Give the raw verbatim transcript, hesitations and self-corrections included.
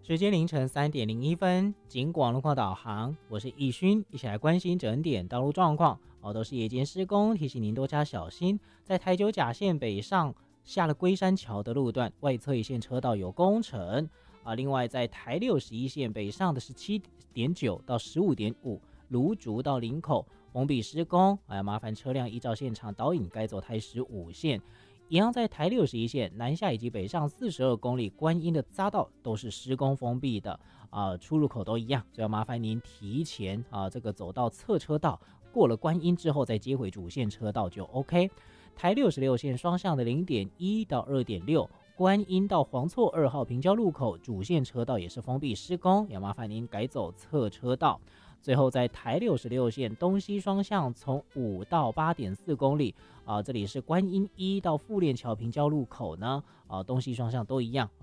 时间凌晨三点零一分，警广路况导航，我是易勋，一起来关心整点道路状况。哦，都是夜间施工，提醒您多加小心。在台九甲线北上下了龟山桥的路段，外侧一线车道有工程啊。另外，在台六十一线北上的十七点九到十五点五，芦竹到林口封闭施工，哎，麻烦车辆依照现场导引该走台十五线。一样在台六十一线南下以及北上四十二公里观音的匝道都是施工封闭的啊、呃，出入口都一样，所以要麻烦您提前啊，这个走到侧车道，过了观音之后再接回主线车道就 OK。台六十六线双向的零点一到二点六，观音到黄厝二号平交路口主线车道也是封闭施工，要麻烦您改走侧车道。最后在台六十六线东西双向从五到八点四公里啊、呃，这里是观音一到富链桥平交路口呢啊、呃，东西双向都一样啊、